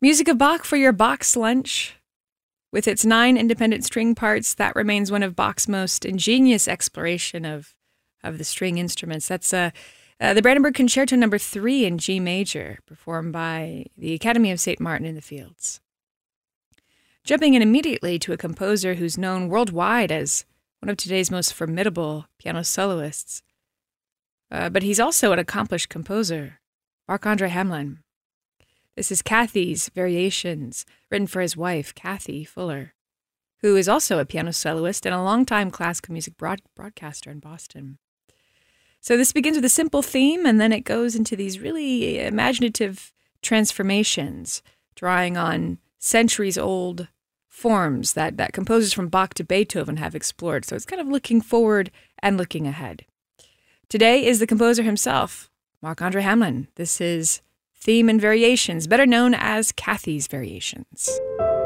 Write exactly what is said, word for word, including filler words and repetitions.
Music of Bach for your Bach's lunch. With its nine independent string parts, that remains one of Bach's most ingenious exploration of, of the string instruments. That's uh, uh, the Brandenburg Concerto number three in G major, performed by the Academy of Saint Martin in the Fields. Jumping in immediately to a composer who's known worldwide as one of today's most formidable piano soloists. Uh, but he's also an accomplished composer, Marc-Andre Hamelin. This is Kathy's Variations, written for his wife, Kathy Fuller, who is also a piano soloist and a longtime classical music broad- broadcaster in Boston. So this begins with a simple theme, and then it goes into these really imaginative transformations, drawing on centuries-old forms that, that composers from Bach to Beethoven have explored. So it's kind of looking forward and looking ahead. Today is the composer himself, Marc-Andre Hamelin. This is Theme and Variations, better known as Kathy's Variations.